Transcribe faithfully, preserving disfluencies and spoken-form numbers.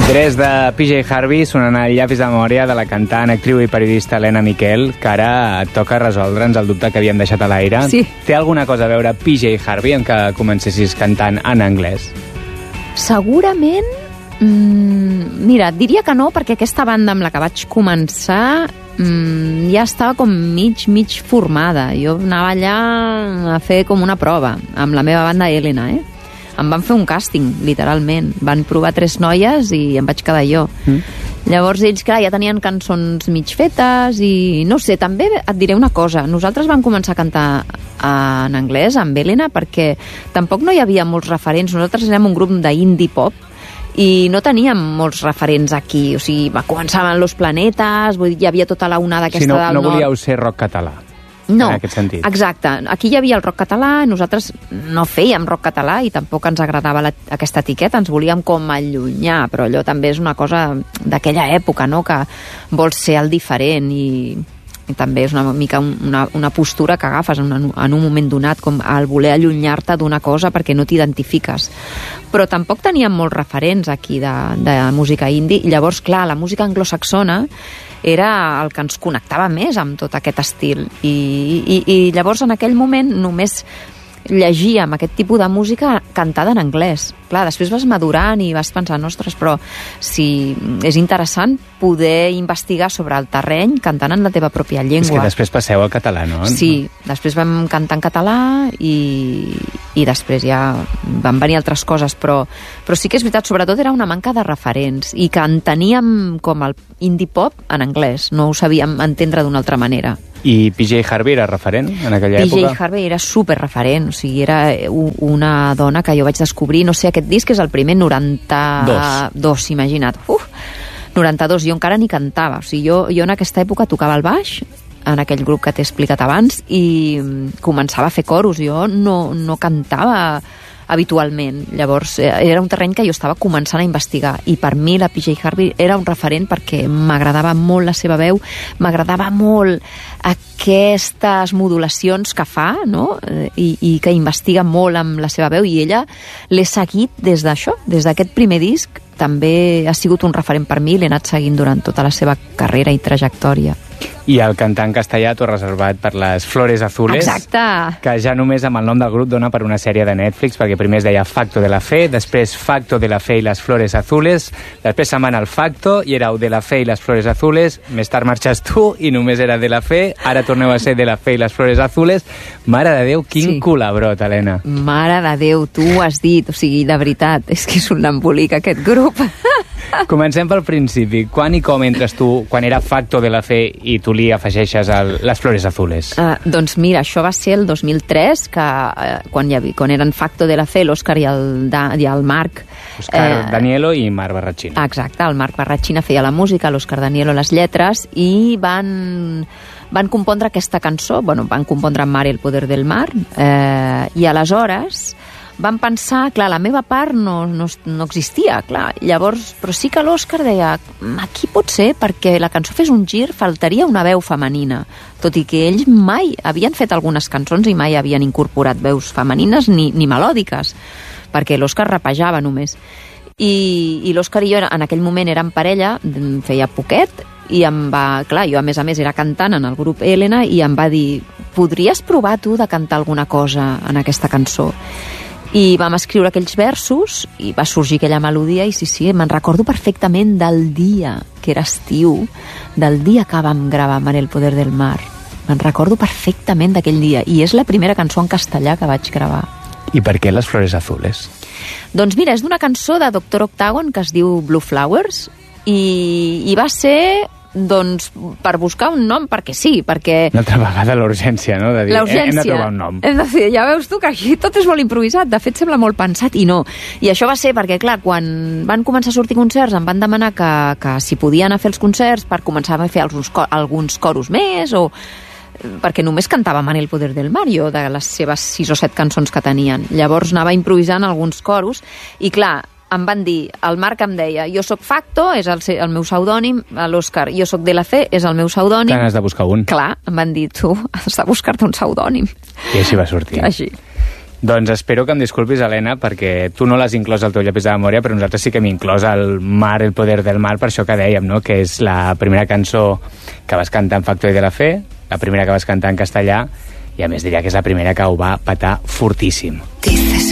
Tres de P J Harvey sonant el llapis de memòria de la cantant, actriu i periodista Helena Miquel, que ara et toca resoldre'ns el dubte que havíem deixat a l'aire. Sí. Té alguna cosa a veure P J Harvey amb que comencessis cantant en anglès? Segurament... Mm, mira, et diria que no, perquè aquesta banda amb la que vaig començar mm, ja estava com mig, mig formada. Jo anava allà a fer com una prova amb la meva banda Helena, eh? Em van fer un càsting, literalment. Van provar tres noies i em vaig quedar jo. Mm. Llavors ells, clar, ja tenien cançons mig fetes i no sé, també et diré una cosa. Nosaltres vam començar a cantar en anglès amb Helena perquè tampoc no hi havia molts referents. Nosaltres érem un grup d'indie pop i no teníem molts referents aquí. O sigui, va començar amb Los Planetes, vull dir, hi havia tota la onada aquesta si no, del no nord. volíeu ser rock català. No, en aquest sentit. Exacte. Aquí hi havia el rock català, nosaltres no fèiem rock català i tampoc ens agradava la, aquesta etiqueta, ens volíem com allunyar, però allò també és una cosa d'aquella època, no?, que vols ser el diferent i, i també és una mica una, una postura que agafes en, una, en un moment donat, com el voler allunyar-te d'una cosa perquè no t'identifiques. Però tampoc teníem molts referents aquí de, de música indie i llavors, clar, la música anglosaxona era el que ens connectava més amb tot aquest estil i, i, i llavors en aquell moment només llegíem aquest tipus de música cantada en anglès. Clar, després vas madurant i vas pensant, ostres, però si és interessant poder investigar sobre el terreny cantant en la teva pròpia llengua. És que després passeu al català, no? Sí, després vam cantar en català i, i després ja van venir altres coses, però, però sí que és veritat, sobretot era una manca de referents i que enteníem com el indie pop en anglès, no ho sabíem entendre d'una altra manera. I P J Harvey era referent en aquella P J època? P J Harvey era super referent, o sigui, era una dona que jo vaig descobrir, no sé, aquest disc és el primer noranta-dos, imagina't. Uf, noranta-dos, jo encara ni cantava, o sigui, jo, jo en aquesta època tocava el baix, en aquell grup que t'he explicat abans, i començava a fer coros, jo no, no cantava habitualment. Llavors, era un terreny que jo estava començant a investigar i per mi la P J Harvey era un referent perquè m'agradava molt la seva veu, m'agradava molt aquestes modulacions que fa, no? I, i que investiga molt amb la seva veu i ella l'he seguit des d'això, des d'aquest primer disc. També ha sigut un referent per mi, l'he anat seguint durant tota la seva carrera i trajectòria. I el cantant castellà t'ho has reservat per les Flores Azules. Exacte. Que ja només amb el nom del grup dona per una sèrie de Netflix, perquè primer es deia Facto de la Fe, després Facto de la Fe i les Flores Azules, després se'n van al Facto i éreu de la Fe i les Flores Azules, més tard marxes tu i només era de la Fe, ara torneu a ser de la Fe i les Flores Azules. Mare de Déu, quin sí. culabrot, Helena. Mare de Déu, tu ho has dit, o sigui, de veritat, és que és un embolic aquest grup. Comencem pel principi. Quan i com entres tu, quan era Facto de la Fe i tu li afegeixes el, les Flores Azules? Uh, doncs mira, això va ser el dos mil tres, que uh, quan, hi havia, quan eren Facto de la Fe, l'Òscar i, el da, i el Marc... Òscar eh, Danielo i Marc Barrachina. Exacte, el Marc Barrachina feia la música, l'Òscar Danielo les lletres, i van... van compondre aquesta cançó, bueno, van compondre en Mar i el poder del mar, eh, i aleshores van pensar, clar, la meva part no, no, no existia, clar, llavors, però sí que l'Òscar deia, aquí pot ser, perquè la cançó fes un gir, faltaria una veu femenina, tot i que ells mai havien fet algunes cançons i mai havien incorporat veus femenines ni, ni melòdiques, perquè l'Òscar rapejava només. I, i l'Òscar i jo en aquell moment érem parella, feia poquet, i em va, clar, jo a més a més era cantant en el grup Helena i em va dir, podries provar tu de cantar alguna cosa en aquesta cançó? I vam escriure aquells versos i va sorgir aquella melodia i sí, sí, me'n recordo perfectament del dia, que era estiu, del dia que vam gravar Mar el poder del mar. Me'n recordo perfectament d'aquell dia i és la primera cançó en castellà que vaig gravar. I per què les Flores Azules? Doncs mira, és d'una cançó de Doctor Octagon que es diu Blue Flowers i, i va ser... doncs per buscar un nom, perquè sí, perquè... Una altra vegada l'urgència, no? De dir, l'urgència. Hem de trobar un nom. És a dir, ja veus tu que aquí tot és molt improvisat, de fet sembla molt pensat i no. I això va ser perquè, clar, quan van començar a sortir concerts em van demanar que, que si podien anar a fer els concerts per començar a fer alguns, alguns coros més o perquè només cantava Mar el poder del mar, jo, de les seves sis o set cançons que tenien. Llavors anava improvisant alguns coros i, clar, em van dir, el Marc em deia, jo sóc Facto, és el, el meu pseudònim, l'Òscar, jo sóc de la Fe, és el meu pseudònim. Te n'has de buscar un. Clar, em van dir, tu has de buscar-te un pseudònim. I així va sortir. Així. Doncs espero que em disculpis, Helena, perquè tu no l'has inclòs al teu llapis de memòria, però nosaltres sí que hem inclòs el Mar, el poder del mar, per això que dèiem, no?, que és la primera cançó que vas cantar en Facto de la Fe, la primera que vas cantar en castellà, i a més diria que és la primera que ho va petar fortíssim.